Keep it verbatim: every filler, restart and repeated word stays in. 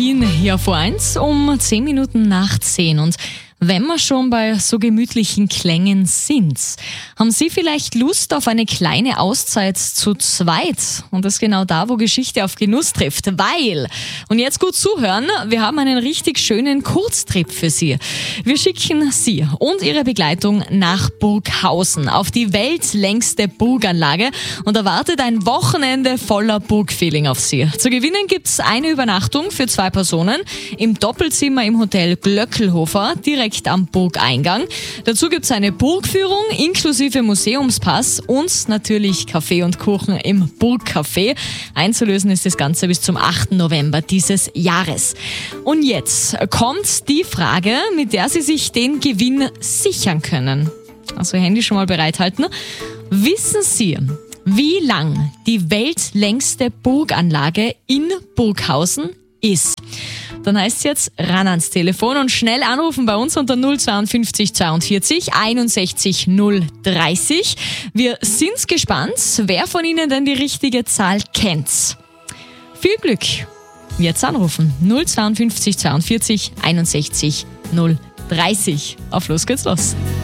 Ja, vor eins um zehn Minuten nach zehn. Und wenn wir schon bei so gemütlichen Klängen sind, haben Sie vielleicht Lust auf eine kleine Auszeit zu zweit? Und das genau da, wo Geschichte auf Genuss trifft. Weil, und jetzt gut zuhören, wir haben einen richtig schönen Kurztrip für Sie. Wir schicken Sie und Ihre Begleitung nach Burghausen auf die weltlängste Burganlage und erwartet ein Wochenende voller Burgfeeling auf Sie. Zu gewinnen gibt's eine Übernachtung für zwei Personen im Doppelzimmer im Hotel Glöckelhofer, direkt am Burgeingang. Dazu gibt's eine Burgführung inklusive Museumspass und natürlich Kaffee und Kuchen im Burgcafé. Einzulösen ist das Ganze bis zum achten November dieses Jahres. Und jetzt kommt die Frage, mit der Sie sich den Gewinn sichern können. Also Handy schon mal bereithalten. Wissen Sie, wie lang die weltlängste Burganlage in Burghausen ist? Dann heißt es jetzt ran ans Telefon und schnell anrufen bei uns unter null zweiundfünfzig zweiundvierzig einundsechzig null dreißig. Wir sind gespannt, wer von Ihnen denn die richtige Zahl kennt. Viel Glück. Jetzt anrufen. null zweiundfünfzig zweiundvierzig einundsechzig null dreißig. Auf los geht's los.